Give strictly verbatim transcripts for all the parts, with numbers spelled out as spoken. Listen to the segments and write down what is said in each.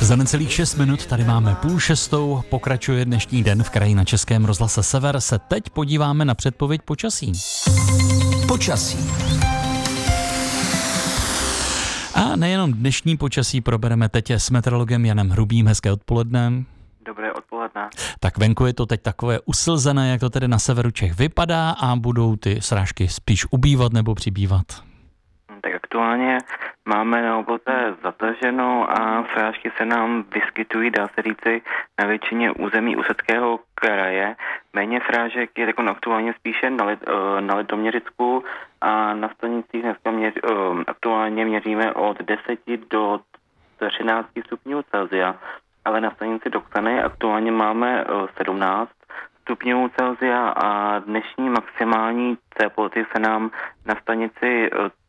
Za necelých šest minut tady máme půl šestou, pokračuje dnešní den v kraji na Českém rozhlase Sever. Se teď podíváme na předpověď počasí. Počasí. A nejenom dnešní počasí probereme teď s meteorologem Janem Hrubým. Hezké odpoledne. Dobré odpoledne. Tak venku je to teď takové uslzené, jak to tedy na severu Čech vypadá, a budou ty srážky spíš ubývat nebo přibývat? Tak aktuálně máme na obloze zataženo a srážky se nám vyskytují, dá se říci, na většině území Ústeckého kraje. Méně srážek je jako aktuálně spíše na, Lid, na Litoměřicku a na stanicích dneska měř, aktuálně měříme od deseti do třinácti stupňů Celsia, ale na stanici Doksany aktuálně máme sedmnáct stupňů Celsia a dnešní maximální teploty se nám na stanici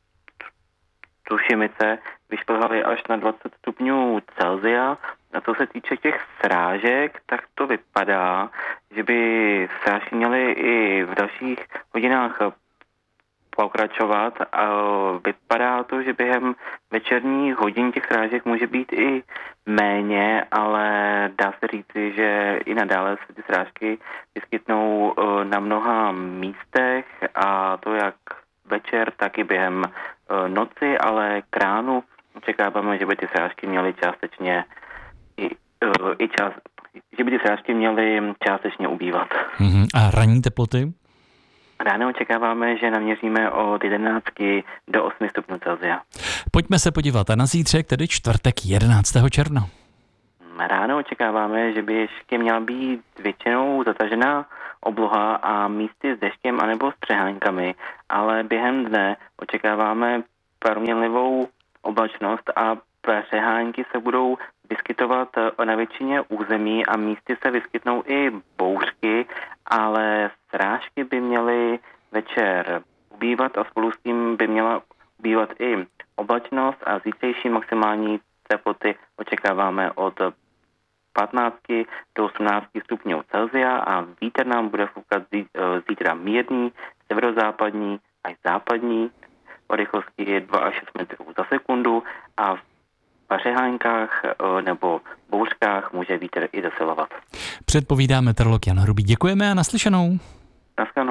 Tušimice vyšplhaly až na dvacet stupňů Celsia. A co se týče těch srážek, tak to vypadá, že by srážky měly i v dalších hodinách pokračovat. A vypadá to, že během večerních hodin těch srážek může být i méně, ale dá se říci, že i nadále se ty srážky vyskytnou na mnoha místech, a to jak večer, tak i během noci, ale k ránu očekáváme, že by ty srážky měly částečně i, i čas, že by ty srážky měly částečně ubývat. Mm-hmm. A ranní teploty? Ráno očekáváme, že naměříme od jedenácti do osmi stupňů Celsia. Pojďme se podívat na zítřek, tedy čtvrtek jedenáctého června. Ráno očekáváme, že by ještě měla být většinou zatažená obloha a místy s deštěm anebo s přeháňkami, ale během dne očekáváme proměnlivou oblačnost a přehánky se budou vyskytovat na většině území a místy se vyskytnou i bouřky, ale srážky by měly večer ubývat a spolu s tím by měla ubývat i oblačnost a zítřejší maximální teploty očekáváme od patnácti do osmnácti stupňů Celsia a vítr nám bude foukat zítra mírný, severozápadní až západní o rychlosti dva až šest metrů za sekundu a v přeháňkách nebo bouřkách může vítr i zesilovat. Předpovídá meteorolog Jan Hrubý. Děkujeme a naslyšenou.